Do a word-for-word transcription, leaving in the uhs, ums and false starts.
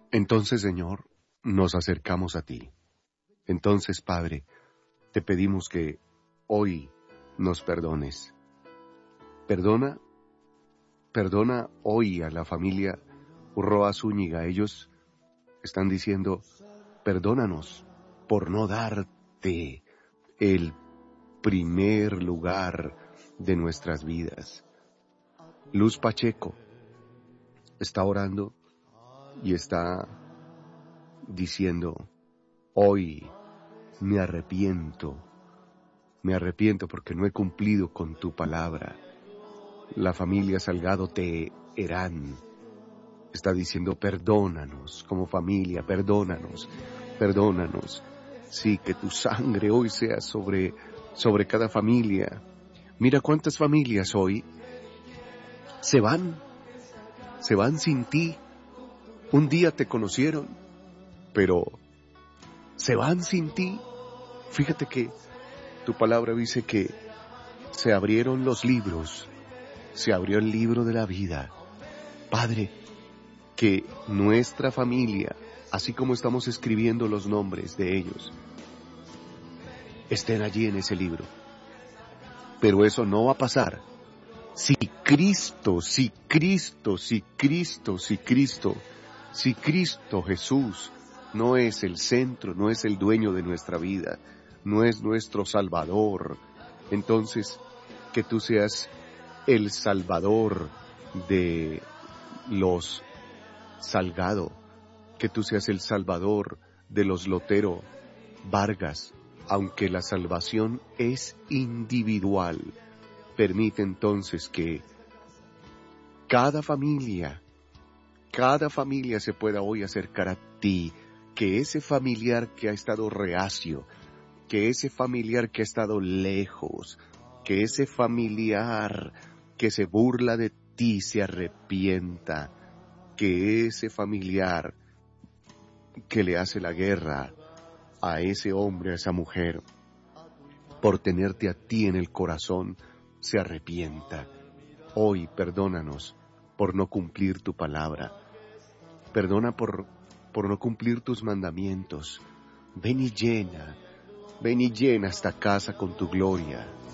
Entonces, Señor, nos acercamos a ti. Entonces, Padre, te pedimos que hoy nos perdones. Perdona, perdona hoy a la familia Urroa Zúñiga. Ellos están diciendo, perdónanos por no darte el primer lugar de nuestras vidas. Luz Pacheco está orando y está diciendo, hoy me arrepiento, me arrepiento porque no he cumplido con tu palabra. La familia Salgado Teherán está diciendo, perdónanos como familia, perdónanos, perdónanos. Sí, que tu sangre hoy sea sobre, sobre cada familia. Mira cuántas familias hoy se van, se van sin ti. Un día te conocieron, pero se van sin ti. Fíjate que tu palabra dice que se abrieron los libros, se abrió el libro de la vida. Padre, que nuestra familia, así como estamos escribiendo los nombres de ellos, estén allí en ese libro. Pero eso no va a pasar si Cristo, si Cristo, si Cristo, si Cristo, si Cristo Jesús no es el centro, no es el dueño de nuestra vida, no es nuestro Salvador. Entonces, que tú seas el Salvador de los Salgado, que tú seas el Salvador de los Lotero Vargas, aunque la salvación es individual. Permite entonces que cada familia, cada familia se pueda hoy acercar a ti, que ese familiar que ha estado reacio, que ese familiar que ha estado lejos, que ese familiar que se burla de ti se arrepienta, que ese familiar que le hace la guerra a ese hombre, a esa mujer, por tenerte a ti en el corazón, se arrepienta. Hoy perdónanos por no cumplir tu palabra. Perdona por, por no cumplir tus mandamientos. Ven y llena, ven y llena esta casa con tu gloria.